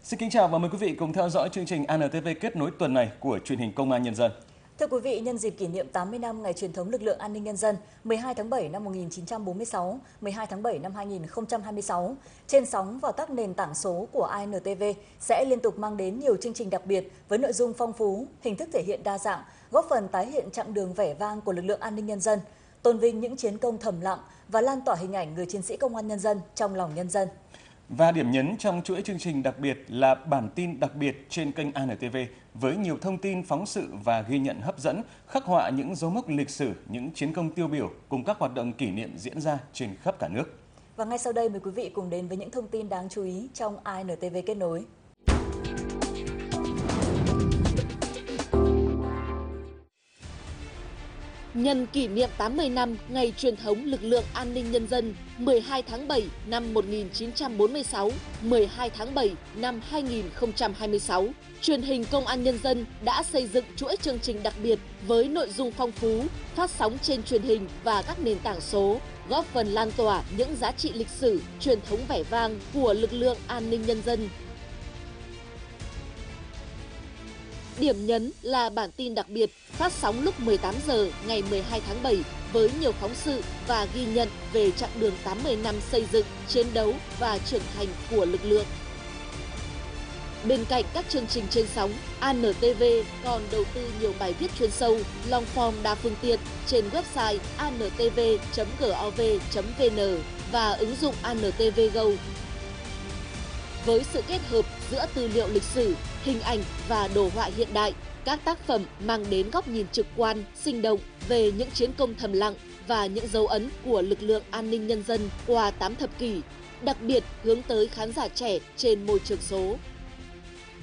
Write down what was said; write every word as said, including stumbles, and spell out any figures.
Xin kính chào và mời quý vị cùng theo dõi chương trình a en tê vê kết nối tuần này của truyền hình Công an Nhân dân. Thưa quý vị, nhân dịp kỷ niệm tám mươi năm ngày truyền thống lực lượng an ninh nhân dân mười hai tháng bảy năm một nghìn chín trăm bốn mươi sáu, mười hai tháng bảy năm hai nghìn không trăm hai mươi sáu, trên sóng và các nền tảng số của a en tê vê sẽ liên tục mang đến nhiều chương trình đặc biệt với nội dung phong phú, hình thức thể hiện đa dạng, góp phần tái hiện chặng đường vẻ vang của lực lượng an ninh nhân dân, tôn vinh những chiến công thầm lặng và lan tỏa hình ảnh người chiến sĩ công an nhân dân trong lòng nhân dân. Và điểm nhấn trong chuỗi chương trình đặc biệt là bản tin đặc biệt trên kênh a en tê vê với nhiều thông tin phóng sự và ghi nhận hấp dẫn, khắc họa những dấu mốc lịch sử, những chiến công tiêu biểu cùng các hoạt động kỷ niệm diễn ra trên khắp cả nước. Và ngay sau đây mời quý vị cùng đến với những thông tin đáng chú ý trong a en tê vê kết nối. Nhân kỷ niệm tám mươi năm ngày truyền thống lực lượng an ninh nhân dân mười hai tháng bảy năm một nghìn chín trăm bốn mươi sáu, mười hai tháng bảy năm hai nghìn không trăm hai mươi sáu, truyền hình Công an Nhân dân đã xây dựng chuỗi chương trình đặc biệt với nội dung phong phú, phát sóng trên truyền hình và các nền tảng số, góp phần lan tỏa những giá trị lịch sử, truyền thống vẻ vang của lực lượng an ninh nhân dân. Điểm nhấn là bản tin đặc biệt phát sóng lúc mười tám giờ ngày mười hai tháng bảy với nhiều phóng sự và ghi nhận về chặng đường tám mươi năm xây dựng, chiến đấu và trưởng thành của lực lượng. Bên cạnh các chương trình trên sóng, a en tê vê còn đầu tư nhiều bài viết chuyên sâu, long form đa phương tiện trên website a en tê vê chấm gov chấm vn và ứng dụng a en tê vê Go. Với sự kết hợp giữa tư liệu lịch sử, hình ảnh và đồ họa hiện đại, các tác phẩm mang đến góc nhìn trực quan, sinh động về những chiến công thầm lặng và những dấu ấn của lực lượng an ninh nhân dân qua tám thập kỷ, đặc biệt hướng tới khán giả trẻ trên môi trường số.